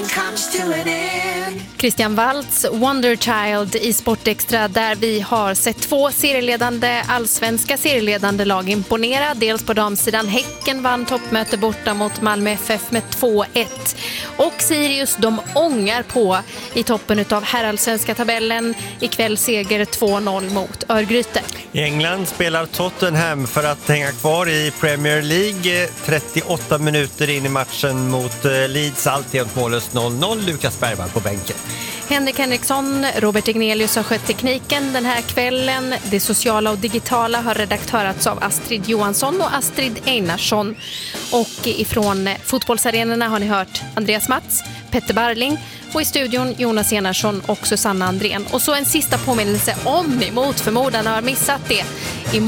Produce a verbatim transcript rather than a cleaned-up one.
Christian Waltz, Wonder Child i Sportextra, där vi har sett två serieledande allsvenska serieledande lag imponera. Dels på damsidan, Häcken vann toppmöte borta mot Malmö F F med två ett. Och Sirius, de ångar på i toppen utav herrallsvenska tabellen. Ikväll seger två noll mot Örgryte. I England spelar Tottenham för att hänga kvar i Premier League. trettioåtta minuter in i matchen mot Leeds, alltjämt mållöst noll noll. Lukas Bergman på bänken. Henrik Henriksson, Robert Ignelius har skött tekniken den här kvällen. Det sociala och digitala har redaktörats av Astrid Johansson och Astrid Einarsson. Och ifrån fotbollsarenorna har ni hört Andreas Mats, Petter Barling och i studion Jonas Enarsson och Susanna Andrén. Och så en sista påminnelse om ni mot förmodan har missat det.